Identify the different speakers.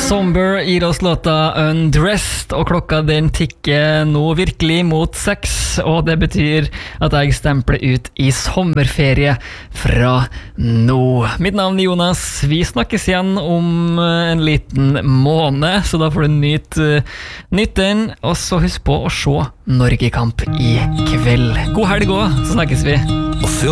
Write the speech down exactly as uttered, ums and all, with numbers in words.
Speaker 1: Somber gir oss låta Undressed, og klokka den tikker nå virkelig mot seks, og det betyr at jeg stempler ut i sommerferie fra nå. Mitt navn er Jonas, vi snakkes igjen om en liten måned, så da får du nyte, nyte den, og så husk på å se Norgekamp i kveld. God helg også, så snakkes vi.